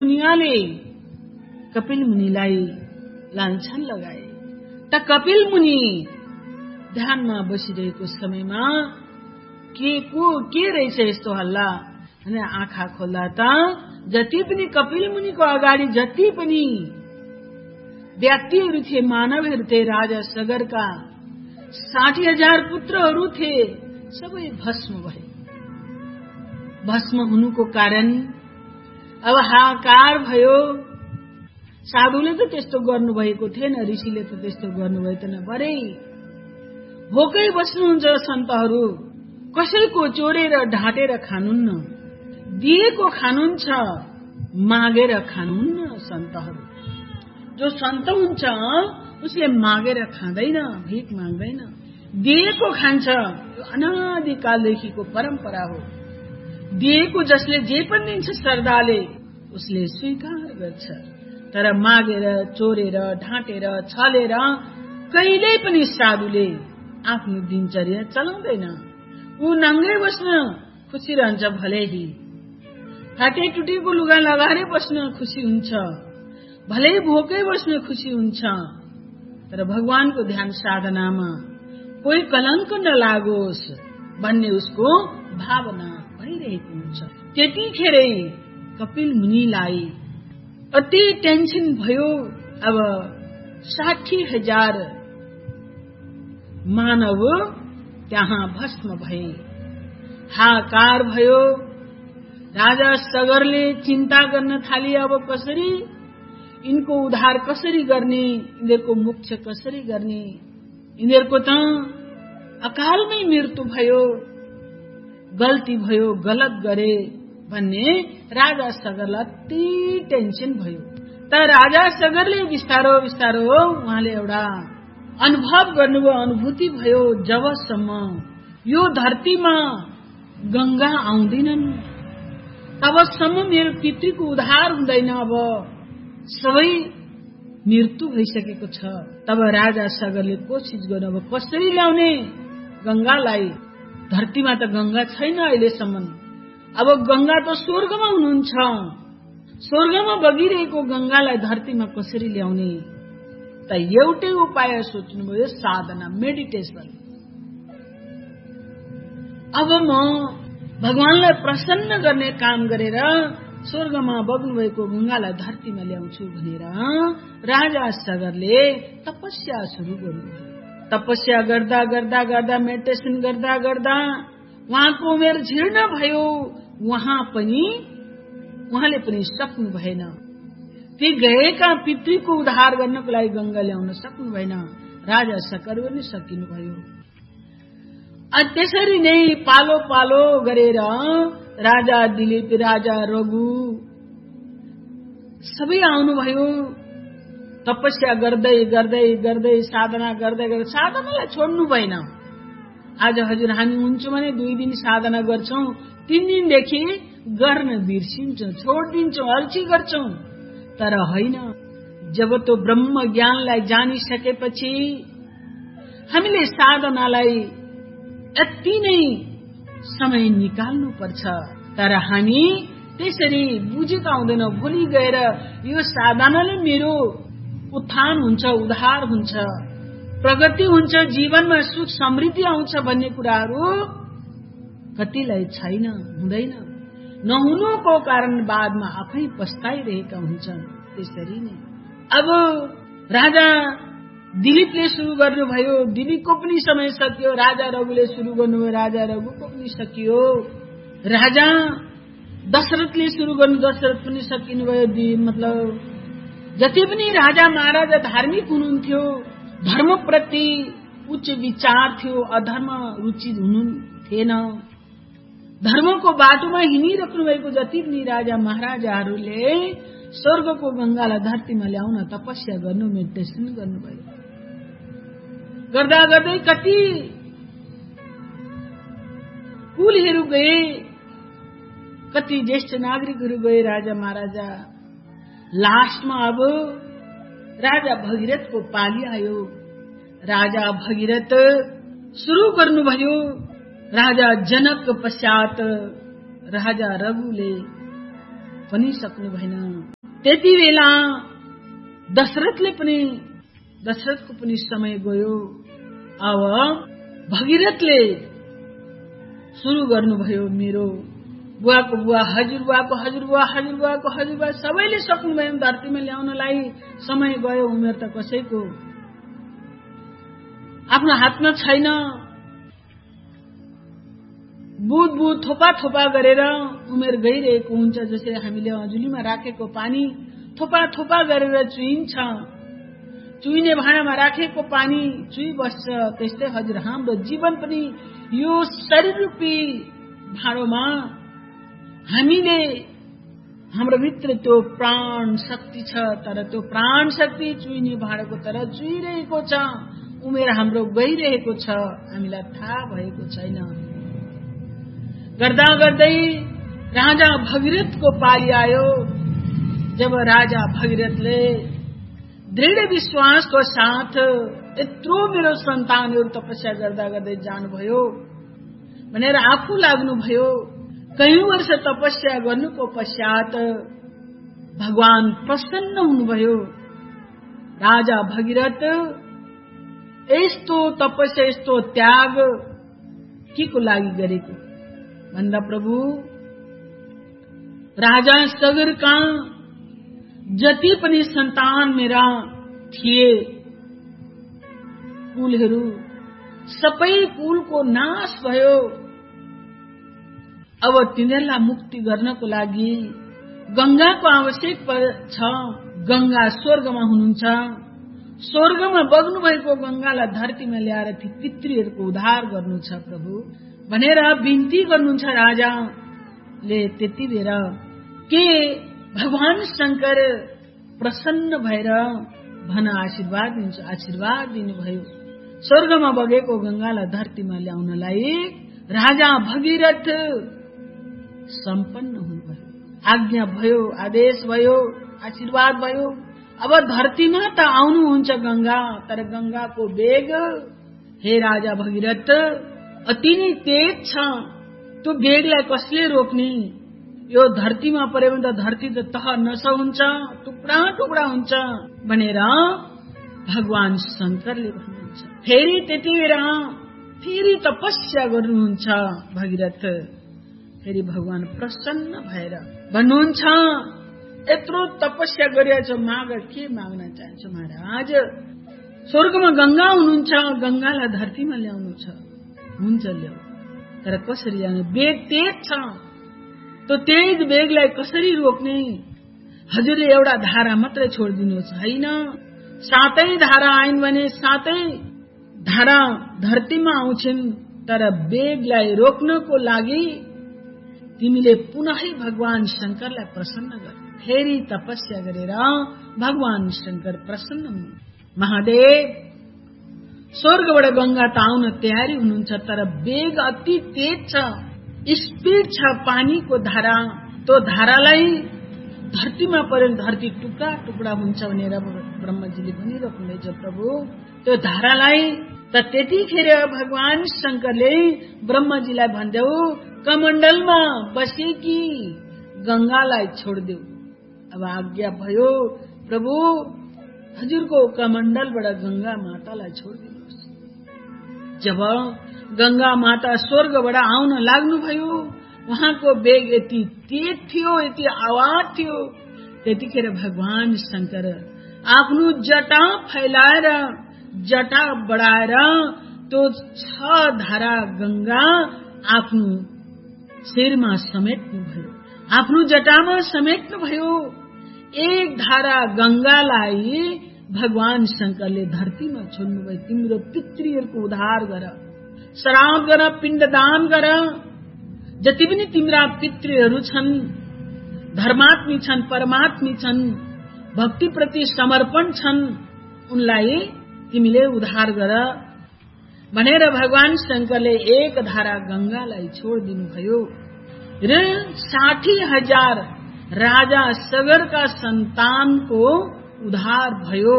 दुनियाँले कपिल मुनिलाई लान्छन लगाए। त कपिल मुनि ध्यानमा बसिरहेको समयमा के रहेछ यस्तो हल्ला भने आँखा खोल्दा त जति पनि कपिल मुनिको अगाडि जति पनि व्यक्तिहरू थिए, मानवहरू थिए, राजा सगरका 60,000 पुत्रहरू थिए, सबै भस्म भए। भस्म हुनुको कारण अब हाहाकार भयो। साधुले त त्यस्तो गर्नुभएको थिएन, ऋषिले त त्यस्तो गर्नुभएको थिएन। भरे भोकै बस्नुहुन्छ सन्तहरू, कसैको चोरेर ढाँटेर खानुहुन्न, दिएको खानुहुन्छ, मागेर खानुहुन्न। सन्तहरू, जो सन्त हुन्छ उसले मागेर खाँदैन, भिख माग्दैन, दिएको खान्छ। यो अनादिकालदेखिको परम्परा हो। दिएको जसले जे पनि दिन्छ श्रद्धाले उसले स्वीकार गर्छ। तर मागेर, चोरेर, ढाँटेर, छलेर कहिल्यै पनि साधुले आफ्नो दिनचर्या चलाउँदैन। ऊ नङ्गै बस्न खुसी रहन्छ, भले ही फाटे टुटेको लुगा लगाएर बस्न खुसी हुन्छ, भले भोकै बस्न खुसी हुन्छ। तर भगवानको ध्यान साधनामा कोही कलंक नलागोस् भन्ने उसको भावना भइरहेको हुन्छ। त्यतिखेरै कपिल मुनिलाई अति टेन्सन भयो। अब 60,000 मानव त्यहाँ भस्म भए, हाहाकार भयो। राजा सगरले चिन्ता गर्न थाले, अब कसरी यिनको उद्धार कसरी गर्ने, यिनीहरूको मोक्ष कसरी गर्ने। यिनीहरूको त अकालमै मृत्यु भयो, गल्ती भयो, गलत गरे भन्ने राजा सगरलाई अति टेन्सन भयो। तर राजा सगरले बिस्तारो बिस्तारो उहाँले एउटा अनुभव गर्नुभयो, अनुभूति भयो। जबसम्म यो धरतीमा गंगा आउँदैनन् तबसम्म मेरो पितृको उद्धार हुँदैन। अब सबै मृत्यु भइसकेको छ। तब राजा सगरले कोसिस गर्नु, अब कसरी ल्याउने गंगालाई। धरतीमा त गंगा छैन अहिलेसम्म। अब गंगा त स्वर्गमा हुनुहुन्छ, स्वर्गमा बगिरहेको गंगालाई धरतीमा कसरी ल्याउने। त एउटै उपाय सोच्नुभयो, साधना, मेडिटेसन। अब म भगवानलाई प्रसन्न गर्ने काम गरेर स्वर्गमा बग्नुभएको गंगालाई धरतीमा ल्याउँछु भनेर राजा सगरले तपस्या सुरु गर्नुभयो। तपस्या गर्दा गर्दा गर्दा, मेडिटेसन गर्दा गर्दा उहाँको उमेर जीर्ण भयो। उहाँले पनि सक्नु भएन। ती गएका पितृको उद्धार गर्नको लागि गंगा ल्याउन सक्नु भएन। राजा सगर पनि सकिनु भयो। त्यसरी नै पालो पालो गरेर राजा दिलीप, राजा रघु सबै आउनुभयो। तपस्या गर्दै गर्दै गर्दै, साधना गर्दै गर्दै, साधनालाई छोड्नु भएन। आज हजुर हामी हुन्छौँ भने 2 दिन साधना गर्छौं, 3 दिनदेखि गर्न बिर्सिन्छौं, छोडिदिन्छौं, अल्छी गर्छौं। तर होइन, जब तो ब्रह्म ज्ञानलाई जानिसकेपछि हामीले साधनालाई यति नै समय निकाल्नु पर्छ। तर हामी त्यसरी बुझेका हुँदैनौं। भोलि गएर यो साधनाले मेरो उत्थान हुन्छ, उद्धार हुन्छ, प्रगति हुन्छ, जीवनमा सुख समृद्धि आउँछ भन्ने कुराहरू कतिलाई छैन, हुँदैन। नहुनुको कारण बादमा आफै पस्ताइरहेका हुन्छन्। त्यसरी नै अब राजा दिलीपले सुरु गर्नुभयो, दिलीपको पनि समय सकियो। राजा रघुले सुरु गर्नुभयो, राजा रघुको पनि सकियो। राजा दशरथले सुरु गर्नु, दशरथ पनि सकिनुभयो। मतलब जति पनि राजा महाराजा धार्मिक हुनुहुन्थ्यो, धर्मप्रति उच्च विचार थियो, अधर्म रुचि हुनु थिएन। धर्मको बाटोमा हिँडिराख्नु भएको जति पनि राजा महाराजाहरूले स्वर्गको गंगालाई धरतीमा ल्याउन तपस्या गर्नु, मेडिटेसन गर्नुभयो। गर्दा गर्दै कति कुलहरू गए, कति ज्येष्ठ नागरिकहरू गए, राजा महाराजा। लास्टमा अब राजा भगीरथको पाली आयो। राजा भगीरथ सुरु गर्नुभयो। राजा जनक पश्चात राजा रघुले पनि सक्नु भएन। त्यति बेला दशरथको पनि समय गयो। अब भगीरथले सुरु गर्नुभयो, मेरो बुवाको बुवा, हजुरबुवाको हजुरबुवा, हजुरबुवाको हजुरबुवा सबैले सक्नुभयो धरतीमा ल्याउनलाई। समय गयो, उमेर त कसैको आफ्नो हातमा छैन। बुद थोपा थोपा गरेर उमेर गइरहेको हुन्छ। जसरी हामीले अजुलीमा राखेको पानी थोपा थोपा गरेर चुइन्छ, चुइने भाँडामा राखेको पानी चुइ बस्छ। त्यस्तै हजुर हाम्रो जीवन पनि यो शरीर रूपी भाँडोमा हामीले, हाम्रो भित्र त्यो प्राण शक्ति छ, तर त्यो प्राण शक्ति चुइने भाँडोको तरह चुइरहेको छ। उमेर हाम्रो गइरहेको छ, हामीलाई थाहा भएको छैन। गर्दा गर्दै राजा भगीरथको पाली आयो। जब राजा भगीरथले दृढ विश्वासको साथ यत्रो मेरो सन्तानहरू तपस्या गर्दा गर्दै जानुभयो भनेर आफू लाग्नुभयो। कयौं वर्ष तपस्या गर्नुको पश्चात भगवान प्रसन्न हुनुभयो। राजा भगीरथ यस्तो तपस्या, यस्तो त्याग के को लागि गरेको भन्दा प्रभु राजा सगरका जति पनि सन्तान मेरा थिए, कुलहरू सबै कुलको नाश भयो। अब तिनीहरूलाई मुक्ति गर्नको लागि गंगाको आवश्यक छ। गंगा स्वर्गमा हुनुहुन्छ, स्वर्गमा बग्नु भएको गंगालाई धरतीमा ल्याएर ती पितृहरूको उद्धार गर्नु छ प्रभु भनेर बिन्ती गर्नुहुन्छ राजाले। त्यति बेर के भगवान शंकर प्रसन्न भएर भन आशीर्वाद दिन्छु, आशीर्वाद दिनुभयो। स्वर्गमा बगेको गंगालाई धरतीमा ल्याउनलाई राजा भगीरथ सम्पन्न हुनुभयो। आज्ञा भयो, आदेश भयो, आशीर्वाद भयो। अब धरतीमा त आउनुहुन्छ गंगा, तर गंगाको वेग हे राजा भगीरथ अति नै तेज छ। त्यो वेगलाई कसले रोक्ने? यो धरतीमा परे भने त धरती त तह नस हुन्छ, टुक्रा टुक्रा हुन्छ भनेर भगवान शंकरले भन्नुहुन्छ। फेरि त्यति बेर फेरि तपस्या गर्नुहुन्छ भगीरथ। फेरि भगवान प्रसन्न भएर भन्नुहुन्छ, यत्रो तपस्या गरिरहेछ, माग के माग्न चाहन्छु महाराज? स्वर्गमा गंगा हुनुहुन्छ, गंगालाई धरतीमा ल्याउनु छ। हुन्छ ल्याऊ, तर कसरी ल्याउने? वेग तेज छ, त्यो तेज वेगलाई कसरी रोक्ने? हजुरले एउटा धारा मात्रै छोडिदिनुहोस्, होइन 7 धारा आइन् भने 7 धारा धरतीमा आउँछन्। तर वेगलाई रोक्नको लागि तिमीले पुनः भगवान शंकरलाई प्रसन्न गर। फेरि तपस्या गरेर भगवान शंकर प्रसन्न हुनु। महादेव स्वर्गबाट गंगा त आउन तयारी हुनुहुन्छ, तर वेग अति तेज छ, स्पीड छ पानीको धारा। त्यो धारालाई धरतीमा परे धरती टुक्रा टुक्रा हुन्छ भनेर ब्रह्मजीले भनिरहनुहुन्छ प्रभु। त्यो धारालाई त त्यतिखेर भगवान शंकरले ब्रह्मजीलाई भन्देऊ, कमण्डलमा बसेकी गंगालाई छोडिदेऊ। अब आज्ञा भयो प्रभु, हजुरको कमण्डलबाट गंगा मातालाई छोडिदिनुहोस्। जब गंगा माता स्वर्गबाट आउन लाग्नुभयो, उहाँको वेग यति तेज थियो, यति आवाज थियो। त्यतिखेर भगवान शंकर आफ्नो जटा फैलाएर, जटा बढाएर त्यो 6 धारा गंगा आफ्नो शिरमा समेट्नुभयो, आफ्नो जटामा समेट्नुभयो। एक धारा गंगालाई भगवान शंकरले धरतीमा छोड्नुभयो। तिम्रो पितृहरूको उद्धार गर, श्राप गर, पिण्डदान गर। जति पनि तिम्रा पितृहरू छन्, धर्मात्मी छन्, परमात्मी छन्, भक्ति प्रति समर्पण छन्, उनलाई तिमीले उद्धार गर भनेर भगवान शंकरले एक धारा गंगालाई छोडिदिनु भयो। र 60,000 राजा सगरका सन्तानको उद्धार भयो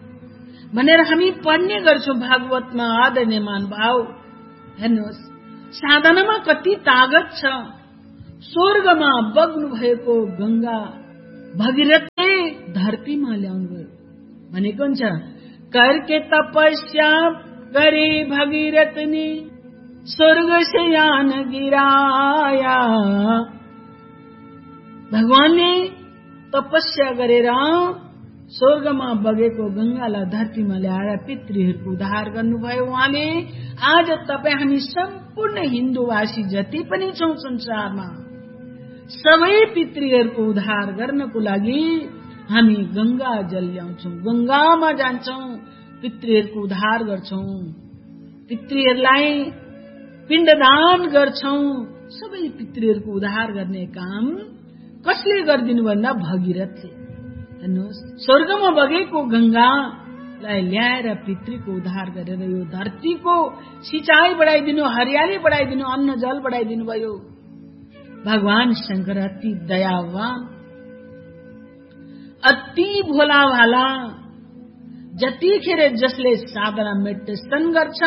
भनेर हामी पढ्ने गर्छौं भागवतमा। आदरणीय महानुभाव, हेर्नुहोस् साधनामा कति तागत छ। स्वर्गमा बग्नु भएको गंगा भगीरथले धरतीमा ल्याउनु भनेको हुन्छ। करके तपस्या गरे भगीरथ ने स्वर्ग से यान गिराया। भगवानले तपस्या गरेर स्वर्गमा बगेको गंगालाई धरतीमा ल्याएर पितृहरूको उद्धार गर्नुभयो उहाँले। आज तपाई हामी सम्पूर्ण हिन्दूवासी जति पनि छौं संसारमा सबै पितृहरूको उद्धार गर्नको लागि हामी गंगा जल ल्याउँछौं, गंगामा जान्छौं, पितृहरूको उद्धार गर्छौं, पितृहरूलाई पिण्डदान गर्छौं। सबै पितृहरूको उद्धार गर्ने काम कसले गर्दिनु भन्दा भगीरथले। हेर्नुहोस्, स्वर्गमा बगेको गंगालाई ल्याएर पितृको उद्धार गरेर यो धरतीको सिंचाई बढाइदिनु, हरियाली बढाइदिनु, अन्न जल बढाइदिनु भयो। भगवान शंकर अति दयावान, अति भोला भाला। जतिखेर जसले साधना मेडिटेसन गर्छ,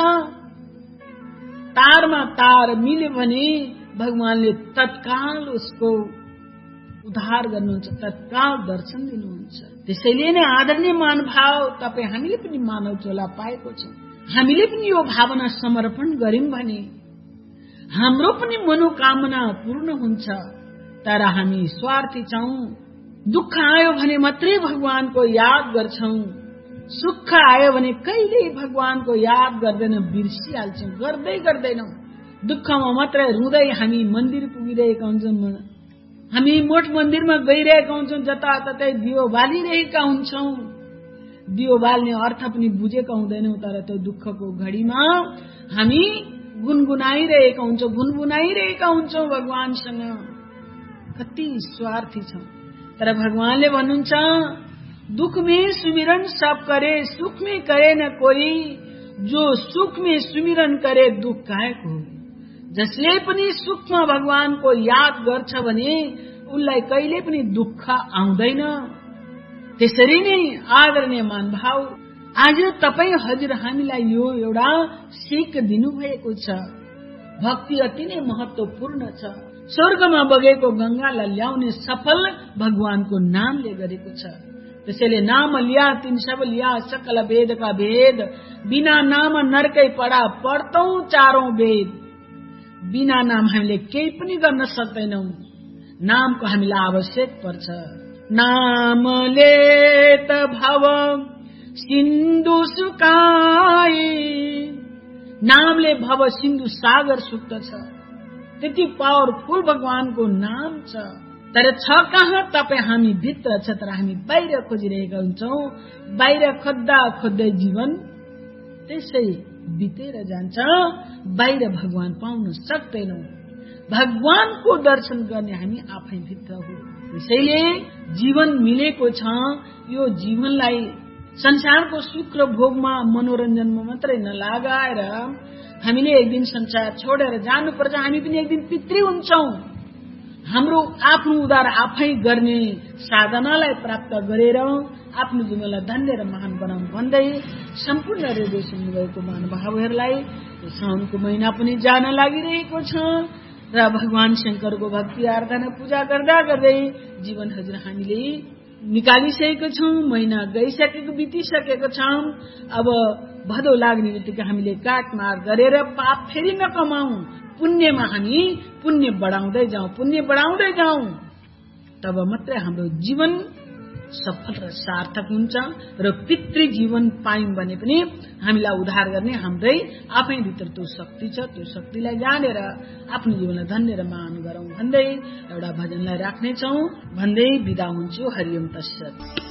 तारमा तार मिल्यो भने भगवानले तत्काल उसको उद्धार गर्नुहुन्छ, तत्काल दर्शन दिनुहुन्छ। त्यसैले नै आदरणीय मानभाव तपाई हामीले पनि मानव चोला पाएको छ। हामीले पनि यो भावना समर्पण गर्यौं भने हाम्रो पनि मनोकामना पूर्ण हुन्छ। तर हामी स्वार्थी छौं। दुःख आयो भने मात्रै भगवानको याद गर्छौं, सुख आयो भने कहिल्यै भगवानको याद गर्दैन, बिर्सिहाल्छौं, गर्दैनौं। दुःखमा मात्रै रुँदै हामी मन्दिर पुगिरहेका हुन्छौं, हामी मठ मन्दिरमा गइरहेका हुन्छौं, जताततै दियो बालिरहेका हुन्छौं। दियो बाल्ने अर्थ पनि बुझेका हुँदैनौं, तर त्यो दुःखको घडीमा हामी गुनगुनाइरहेका हुन्छौं, भुनभुनाइरहेका हुन्छौं भगवानसँग। कति स्वार्थी छौं। तर भगवानले भन्नुहुन्छ, दुख में सुमिरन सब करे, सुख में करे न कोई, जो सुख में सुमिरन करे दुख काहेको हो। जसले पनि सुखमा भगवानको याद गर्छ भने उनलाई कहिले पनि दुःख आउँदैन। त्यसरी नै आदरणीय मानभाव, आज तपाई हजुर हामीलाई यो एउटा सिक दिनुभएको छ। भक्ति अति नै महत्वपूर्ण छ। स्वर्गमा बगेको गंगालाई ल्याउने सफल भगवानको नामले गरेको छ। त्यसैले नाम लिया तीन सब लिया सकल वेद का भेद, बिना नाम नरकै पड़ा पढ्तौं चारौं वेद। बिना नाम हामीले केही पनि गर्न सक्दैनौं, नामको हामीलाई आवश्यक पर्छ। नामले त भव सिन्धु सुकाए, नामले भव सिन्धु सागर सुक्दछ। त्यति पावरफुल भगवानको नाम छ। तर छ कहाँ तपाई हामी भित्र छ, तर हामी बाहिर खोजिरहेका हुन्छौं। बाहिर खोज्दा खोज्दै जीवन त्यसै बितेर जान्छ, बाहिर भगवान पाउन सक्दैनौं। भगवानको दर्शन गर्ने हामी आफै भित्र हो। त्यसैले जीवन मिलेको छ, यो जीवनलाई संसारको सुख र भोगमा मनोरञ्जनमा मात्रै नलागाएर हामीले एक दिन संसार छोडेर जानुपर्छ। हामी पनि एक दिन पितृ हुन्छौं। हाम्रो आफ्नो उद्धार आफै गर्ने साधनालाई प्राप्त गरेर आफ्नो जीवनलाई धन्य र महान बनाउँ भन्दै सम्पूर्ण रेडियो सुन्नुभएको महानुभावहरूलाई साउनको महिना पनि जान लागिरहेको छ र भगवान शंकरको भक्ति आराधना पूजा गर्दा गर्दै जीवन हजुर हामीले निकालिसकेको छौं। महिना गइसकेको बितिसकेको छौं। अब भदौ लाग्ने बित्तिकै हामीले काटमार गरेर पाप फेरि नकमाऊ, पुण्यमा हामी पुण्य बढाउँदै जाउँ, तब मात्रै हाम्रो जीवन सफल र सार्थक हुन्छ र पितृ जीवन पायौं भने पनि हामीलाई उद्धार गर्ने हाम्रै आफै भित्र त्यो शक्ति छ। त्यो शक्तिलाई जानेर आफ्नो जीवनलाई धन्य र महान गरौं भन्दै एउटा भजनलाई राख्नेछौं भन्दै बिदा हुन्छु। हरिओम तत्सत।